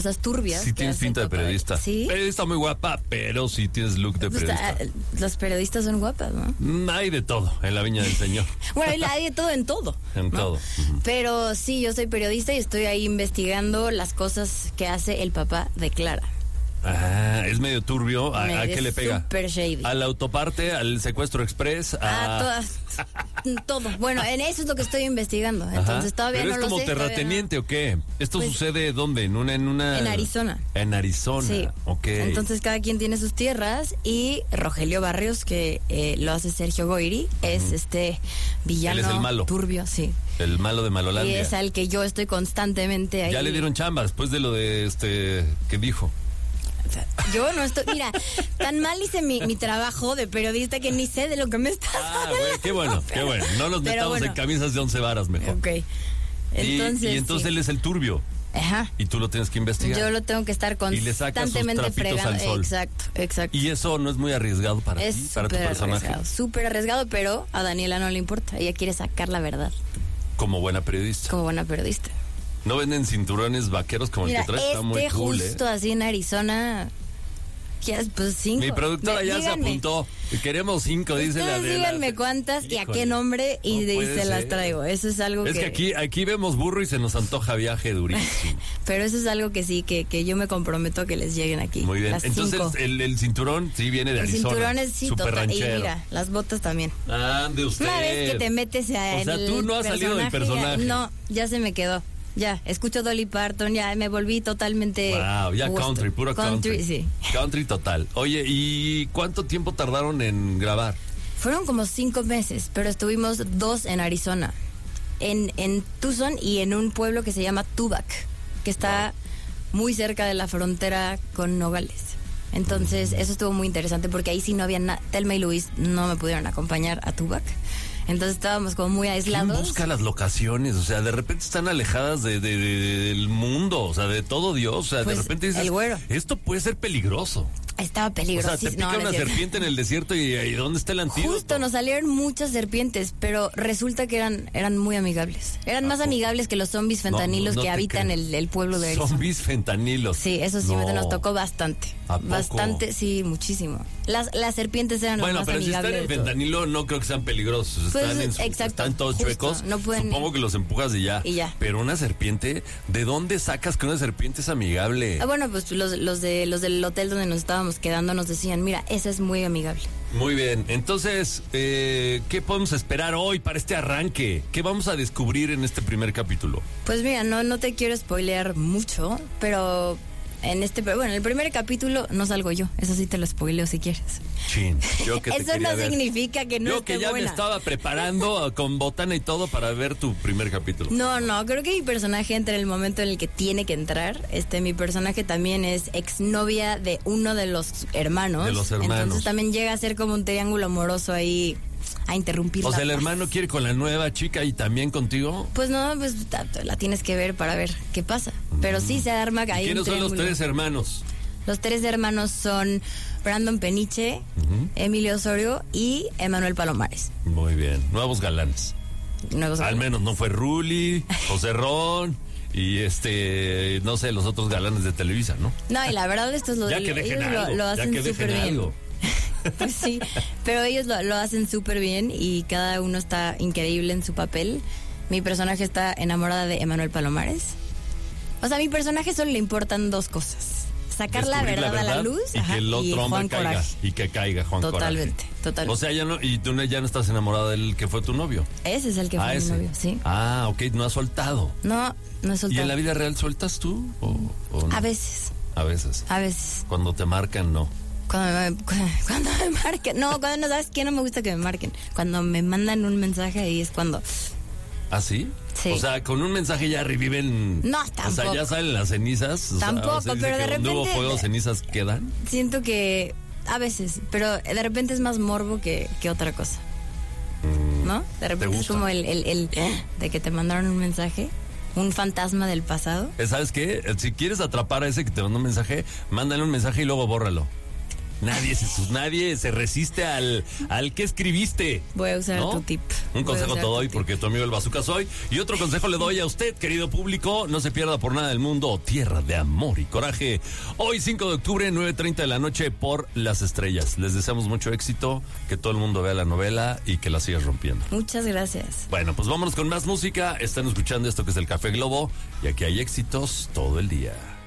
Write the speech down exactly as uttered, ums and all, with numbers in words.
cosas turbias. Sí tienes pinta de periodista. Sí. Periodista muy guapa, pero sí tienes look de Pues, periodista. ah, los periodistas son guapas, ¿no? Mm, Hay de todo en la viña del Señor. Bueno, hay de todo en todo. En ¿no? todo. Ujú. Pero sí, yo soy periodista y estoy ahí investigando las cosas que hace el papá de Clara. Ah, es medio turbio. ¿A, a Medio qué le pega? super shady. Al autoparte, al secuestro express, a... Ah, todas. Todo. Bueno, en eso es lo que estoy investigando. Entonces Ajá. todavía ¿Pero no es como lo sé. terrateniente o qué? ¿Esto Pues, sucede dónde? ¿En una, en una...? En Arizona. En Arizona, Sí. ok. Entonces cada quien tiene sus tierras y Rogelio Barrios, que eh, lo hace Sergio Goyri, es este villano Él es el malo. turbio, sí. El malo de Y Malolandia. es al que yo estoy constantemente ahí. Ya le dieron chamba después de lo de este... ¿Qué dijo? Yo no estoy, mira, tan mal hice mi, mi trabajo de periodista que ni sé de lo que me estás Ah, hablando. güey, qué bueno, qué bueno. No nos Pero metamos bueno. en camisas de once varas mejor. Ok. Y- Entonces, y, entonces sí. él es el turbio. Ajá. Y tú lo tienes que investigar. Yo lo tengo que estar Y le sacas sus constantemente trapitos fregando. al sol. Exacto, exacto. Y eso no es muy arriesgado para Es ti, para tu súper personaje. arriesgado, súper arriesgado, pero a Daniela no le importa. Ella quiere sacar la verdad Como buena periodista. como buena periodista. No venden cinturones vaqueros como Mira, el que traes, está este muy cool, justo ¿eh? así en Arizona, ¿quieres? Pues cinco. Mi productora Me- ya díganme. se apuntó. Queremos cinco, dice la Ustedes de díganme cuántas y a qué nombre y de ahí se las traigo. Eso es algo Es que... que aquí, aquí vemos burro y se nos antoja viaje durísimo. Pero eso es algo que sí, que, que yo me comprometo a que les lleguen aquí. Muy bien. Las Entonces cinco. el, el cinturón sí viene de El Arizona. cinturón es sí, Súper total. Y ranchero. mira, las botas también. Ande usted. Una vez que te metes a O sea, en tú el no has salido del personaje. ya- no, ya se me quedó. Ya, escucho Dolly Parton, ya me volví totalmente... Wow, ya gusto. country, puro country. Country, sí. Country total. Oye, ¿y cuánto tiempo tardaron en grabar? Fueron como cinco meses, pero estuvimos dos en Arizona. En, en Tucson y en un pueblo que se llama Tubac, que está muy cerca de la frontera con Nogales. Entonces, eso estuvo muy interesante porque ahí sí no había nada. Telma y Luis no me pudieron acompañar a Tubac. Entonces estábamos como muy ¿Quién aislados. busca las locaciones? O sea, de repente están alejadas de, de- de- del mundo, o sea, de todo Dios. O sea, Pues, de repente dices, el güero. esto puede ser peligroso. Estaba O peligroso. sea, te pica una serpiente en el desierto y, y ¿dónde está el antídoto? Justo nos salieron muchas serpientes, pero resulta que eran, eran muy amigables. Eran ¿A más poco? amigables que los zombies fentanilos No, no que te habitan creo. el, el pueblo de Arizona. Zombies fentanilos. Sí, eso sí No. nos tocó bastante. ¿A poco? Bastante, sí, muchísimo. Las, las serpientes eran Bueno, lo más pero si están amigables en de todo. fentanilo no creo que sean peligrosos. Pues, Están, en su- exacto, están todos justo, chuecos. no pueden- Supongo que los empujas y ya. Y ya. Pero una serpiente, ¿de dónde sacas que una serpiente es amigable? Ah, bueno, pues los, los, de, los del hotel donde nos estábamos quedando nos decían, mira, esa es muy amigable. Muy bien, entonces, eh, ¿qué podemos esperar hoy para este arranque? ¿Qué vamos a descubrir en este primer capítulo? Pues mira, no, no te quiero spoilear mucho, pero en este, bueno, en el primer capítulo no salgo yo, eso sí te lo spoileo si quieres. Chin, yo que te Eso quería no ver. significa que no Yo esté que ya buena. me estaba preparando con botana y todo para ver tu primer capítulo. No, no, creo que mi personaje entra en el momento en el que tiene que entrar. Este, mi personaje también es exnovia de uno de los hermanos. De los hermanos. Entonces también llega a ser como un triángulo amoroso ahí a interrumpir. O la sea, el paz. hermano quiere con la nueva chica y también contigo. Pues no, pues ta- la tienes que ver para ver qué pasa. Pero sí se arma ¿Y ahí un quiénes son los triángulo. tres hermanos? Los tres hermanos son Brandon Peniche, Emilio Osorio y Emanuel Palomares. Muy bien, nuevos galanes. Nuevos Al galanes. menos no fue Ruli, José Ron y este, no sé, los otros galanes de Televisa, ¿no? No, y la verdad esto es lo, Ya que ellos dejen lo, algo, lo ya hacen que súper dejen bien. algo. Pues sí, pero ellos lo, lo hacen súper bien y cada uno está increíble en su papel. Mi personaje está enamorada de Emanuel Palomares. O sea, a mi personaje solo le importan dos cosas. Sacar la Descubrir verdad, a la luz y ajá, que el y otro hombre Juan caiga Coraje. y que caiga Juan Totalmente, Coraje. totalmente. O sea, ya no, y tú no- ya no estás enamorada del que fue tu novio. Ese es el que ah, fue mi ese. novio, sí. Ah, ok, no has soltado. No, no es ¿Y soltado. en la vida real sueltas tú o, o no? A veces, A veces. a veces. Cuando te marcan, no. Cuando me, cu- cuando me marquen. No, cuando no sabes qué, no me gusta que me marquen. Cuando me mandan un mensaje ahí es cuando. ¿Ah, sí? Sí. O sea, con un mensaje ya reviven. No, O sea, tampoco. ya salen las cenizas. O sea, Tampoco, ahora se dice pero que de donde hubo repente- fuego, cenizas quedan. Siento que. A veces, pero de repente es más morbo que, que otra cosa. ¿No? De repente es gusta? como el, el, el de que te mandaron un mensaje, un fantasma del pasado. Eh, ¿Sabes qué? Eh, Si quieres atrapar a ese que te mandó un mensaje, mándale un mensaje y luego bórralo. Nadie se, nadie se resiste al, al que escribiste. Voy a usar ¿no? tu tip. Un consejo te doy tip. porque tu amigo el Bazooka soy. Y otro consejo le doy a usted, querido público. No se pierda por nada del mundo Tierra de Amor y Coraje. Hoy cinco de octubre, nueve treinta de la noche por Las Estrellas. Les deseamos mucho éxito, que todo el mundo vea la novela y que la sigas rompiendo. Muchas gracias. Bueno, pues vámonos con más música. Están escuchando esto que es el Café Globo y aquí hay éxitos todo el día.